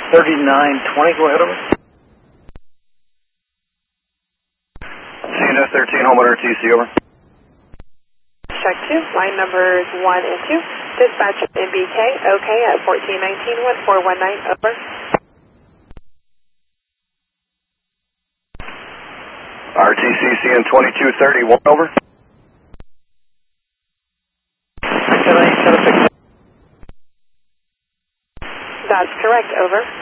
3920, go ahead, over. CNS 13, home at RTC, over. Check 2, line numbers 1 and 2. Dispatch MBK, okay at 1419-1419, over. RTC CN 2231, over. That's correct, over.